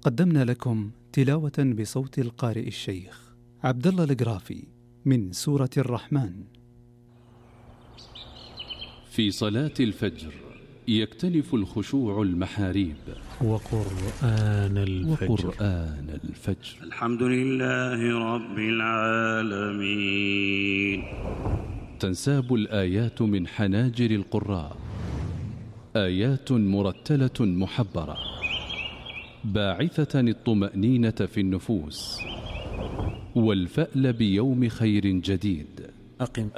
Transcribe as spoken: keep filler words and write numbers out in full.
قدمنا لكم تلاوة بصوت القارئ الشيخ عبد الله القرافي من سورة الرحمن. في صلاة الفجر يكتنف الخشوع المحاريب. وقرآن الفجر, وقرآن الفجر. الحمد لله رب العالمين. تنساب الآيات من حناجر القراء، آيات مرتلة محبرة باعثة الطمأنينة في النفوس والفأل بيوم خير جديد. أقم